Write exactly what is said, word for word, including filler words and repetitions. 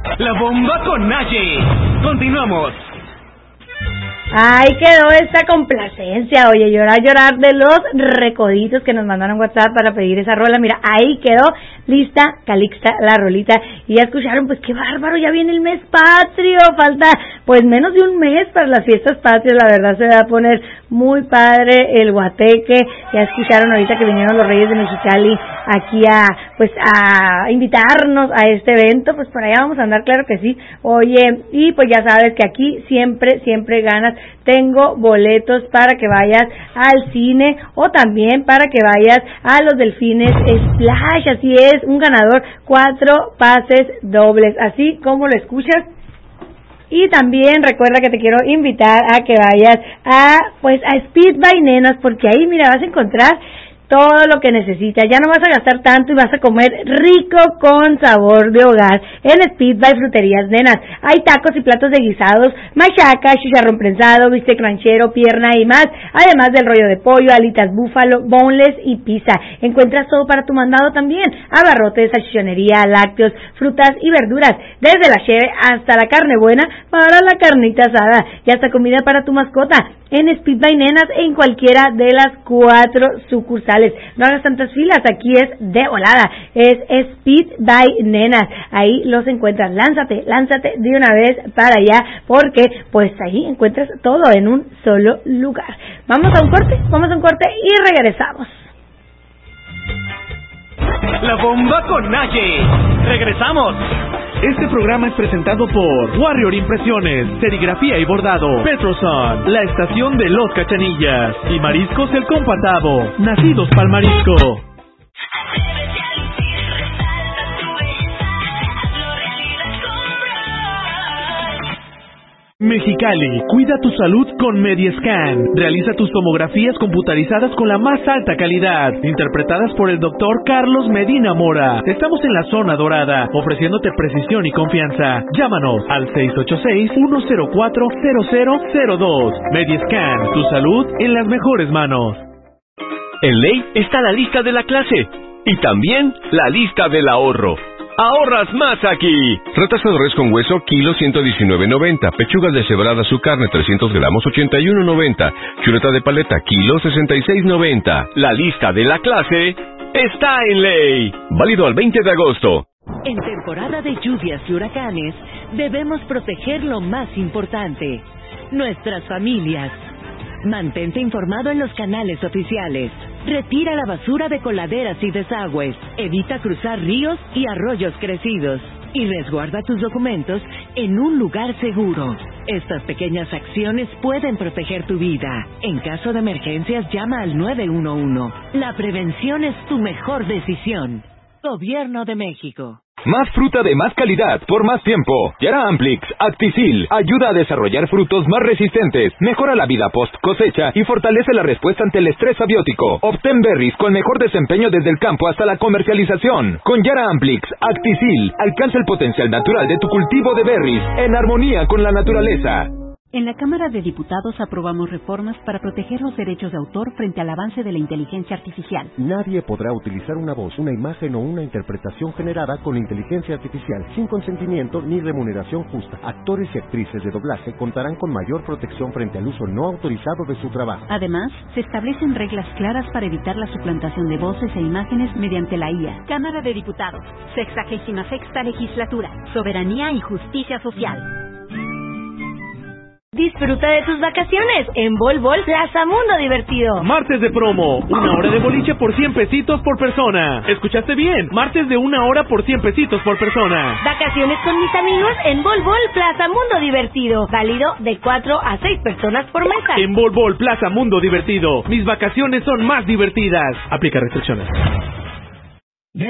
La bomba con Naye. Continuamos. Ahí quedó esta complacencia, oye, llorar, llorar de los recoditos que nos mandaron WhatsApp para pedir esa rola. Mira, ahí quedó lista, Calixta, la rolita. Y ya escucharon, pues qué bárbaro, ya viene el mes patrio. Falta pues menos de un mes para las fiestas patrias. La verdad se va a poner muy padre el guateque. Ya escucharon ahorita que vinieron los Reyes de Mexicali aquí a pues a invitarnos a este evento. Pues por allá vamos a andar, claro que sí. Oye, y pues ya sabes que aquí siempre, siempre ganas. Tengo boletos para que vayas al cine o también para que vayas a los Delfines Splash. Así es, un ganador, cuatro pases dobles, así como lo escuchas. Y también recuerda que te quiero invitar a que vayas a pues a Speed by Nenas, porque ahí mira vas a encontrar todo lo que necesitas. Ya no vas a gastar tanto y vas a comer rico con sabor de hogar en Speed by Fruterías Nenas. Hay tacos y platos de guisados, machaca, chicharrón prensado, bistec ranchero, pierna y más, además del rollo de pollo, alitas búfalo, boneless y pizza. Encuentras todo para tu mandado también, abarrotes, salchichonería, lácteos, frutas y verduras, desde la cheve hasta la carne buena para la carnita asada y hasta comida para tu mascota en Speed by Nenas en cualquiera de las cuatro sucursales. No hagas tantas filas, aquí es de volada, es Speed by Nenas, ahí los encuentras. Lánzate, lánzate de una vez para allá, porque pues ahí encuentras todo en un solo lugar. Vamos a un corte, vamos a un corte y regresamos. La bomba con Naye. Regresamos. Este programa es presentado por Warrior Impresiones, Serigrafía y Bordado, Petroson, la estación de Los Cachanillas y Mariscos El Compatado, nacidos pa'l marisco. Mexicali, cuida tu salud con Mediescan. Realiza tus tomografías computarizadas con la más alta calidad, interpretadas por el doctor Carlos Medina Mora. Estamos en la zona dorada, ofreciéndote precisión y confianza. Llámanos al seis ocho seis, uno cero cuatro, cero cero cero dos. Mediescan, tu salud en las mejores manos. En Ley está la lista de la clase y también la lista del ahorro. ¡Ahorras más aquí! Rataza de res con hueso, kilo ciento diecinueve noventa. Pechugas deshebrada su carne, trescientos gramos, ochenta y uno noventa. Chuleta de paleta, kilo sesenta y seis noventa. La lista de la clase está en Ley. Válido al veinte de agosto. En temporada de lluvias y huracanes, debemos proteger lo más importante, nuestras familias. Mantente informado en los canales oficiales. Retira la basura de coladeras y desagües. Evita cruzar ríos y arroyos crecidos. Y resguarda tus documentos en un lugar seguro. Estas pequeñas acciones pueden proteger tu vida. En caso de emergencias, llama al nueve uno uno. La prevención es tu mejor decisión. Gobierno de México. Más fruta de más calidad por más tiempo. Yara Amplix Acticil ayuda a desarrollar frutos más resistentes, mejora la vida post cosecha y fortalece la respuesta ante el estrés abiótico. Obtén berries con mejor desempeño desde el campo hasta la comercialización. Con Yara Amplix Acticil alcanza el potencial natural de tu cultivo de berries en armonía con la naturaleza. En la Cámara de Diputados aprobamos reformas para proteger los derechos de autor frente al avance de la inteligencia artificial. Nadie podrá utilizar una voz, una imagen o una interpretación generada con inteligencia artificial sin consentimiento ni remuneración justa. Actores y actrices de doblaje contarán con mayor protección frente al uso no autorizado de su trabajo. Además, se establecen reglas claras para evitar la suplantación de voces e imágenes mediante la I A. Cámara de Diputados, sexagésima sexta legislatura, soberanía y justicia social. Disfruta de tus vacaciones en Bol Bol Plaza Mundo Divertido. Martes de promo, una hora de boliche por cien pesitos por persona. ¿Escuchaste bien? Martes de una hora por cien pesitos por persona. Vacaciones con mis amigos en Bol Bol Plaza Mundo Divertido. Válido de cuatro a seis personas por mesa. En Bol Bol Plaza Mundo Divertido, mis vacaciones son más divertidas. Aplica restricciones.